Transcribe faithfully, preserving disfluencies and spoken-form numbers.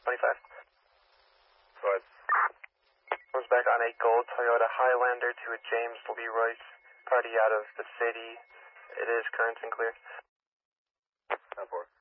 twenty-five. Go ahead. Was back on a gold Toyota Highlander to a James Leroy's party out of the city. It is current and clear. ten four.